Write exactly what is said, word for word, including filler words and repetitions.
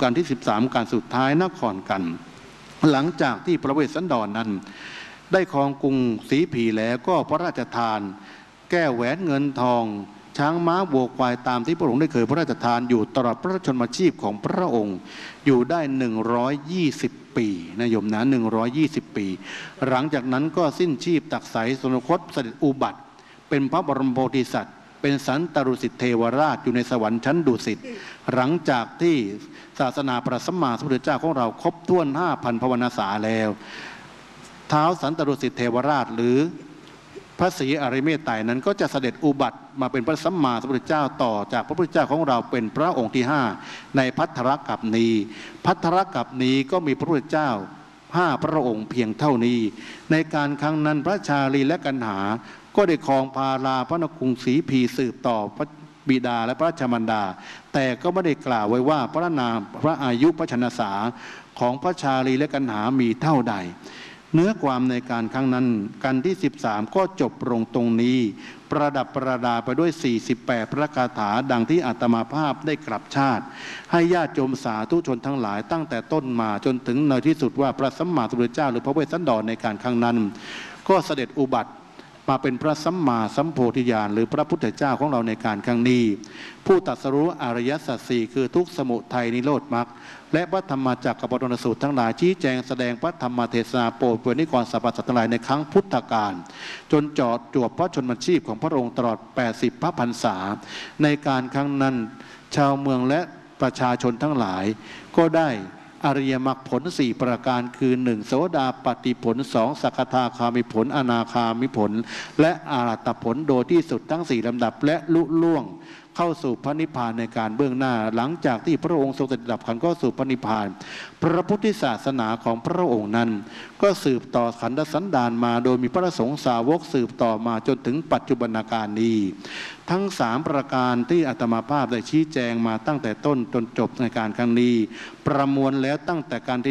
การที่สิบสามการสุดท้ายนครกันหลังจากที่พระเวสสันดร นั้นได้ครองกรุงศรีผีแล้วก็พระราชทานแก้วแหวนเงินทองช้างม้าวัวควายตามที่พระองค์ได้เคยพระราชทานอยู่ตลอดพระชนมชีพของพระองค์อยู่ได้หนึ่งร้อยยี่สิบปีนะโยมนะหนึ่งร้อยยี่สิบปีหลังจากนั้นก็สิ้นชีพตักไสสนคตเสด็จอุบัติเป็นพระบรมโพธิสัตว์เป็นสันตรุสิทธิเทวราชอยู่ในสวรรค์ชั้นดุสิตหลังจากที่ศาสนาพระสัมมาสัมพุทธเจ้าของเราครบถ้วน ห้าพัน ภาวนาสาแล้วท้าวสันตรุสิทธิเทวราชหรือพระศรีอริเมตไตรนั้นก็จะเสด็จอุบัติมาเป็นพระสัมมาสัมพุทธเจ้าต่อจากพระพุทธเจ้าของเราเป็นพระองค์ที่ห้าในภัททรกัปนีภัททรกัปนีก็มีพระพุทธเจ้าห้าพระองค์เพียงเท่านี้ในการครั้งนั้นพระชาลีและกันหาก็ได้ครองพาราพระนครศรีพีสืบต่อพระบิดาและพระราชมารดาแต่ก็ไม่ได้กล่าวไว้ว่าพระนามพระอายุพระชนสาของพระชาลีและกันหามีเท่าใดเนื้อความในการครั้งนั้นกันที่สิบสามก็จบลงตรงนี้ประดับประดาไปด้วยสี่สิบแปดพระคาถาดังที่อาตมาภาพได้กลับชาติให้ญาติโยมสาธุชนทั้งหลายตั้งแต่ต้นมาจนถึงในที่สุดว่าพระสัมมาสัมพุทธเจ้าหรือพระเวสสันดรในการครั้งนั้นก็เสด็จอุบัติมาเป็นพระสัมมาสัมโพธิญาณหรือพระพุทธเจ้าของเราในการครั้งนี้ผู้ตรัสรู้อริยสัจสี่คือทุกข์สมุทัยนิโรธมรรคและพระธรรมจักรปวัตนสูตรทั้งหลายชี้แจงแสดงพระธรรมเทศนาโปรดเผยนิกรสรรพสัตว์ทั้งหลายในครั้งพุทธกาลจนจอดจวบพระชนมชีพของพระองค์ตลอดแปดสิบพระพรรษาในการครั้งนั้นชาวเมืองและประชาชนทั้งหลายก็ได้อริยมรรคผลสี่ประการคือหนึ่งโสดาปัตติผลสองสกทาคามิผลอนาคามิผลและอรหัตผลโดยที่สุดทั้งสี่ลำดับและลุล่วงเข้าสู่พระนิพพานในการเบื้องหน้าหลังจากที่พระองค์ทรงเสด็จดับขันธ์ก็สู่พระนิพพานพระพุทธศาสนาของพระองค์นั้นก็สืบต่อขันธสันดานมาโดยมีพระสงฆ์สาวกสืบต่อมาจนถึงปัจจุบันการนี้ทั้งสามประการที่อาตมาภาพได้ชี้แจงมาตั้งแต่ต้นจนจบในการครั้งนี้ประมวลแล้วตั้งแต่การที่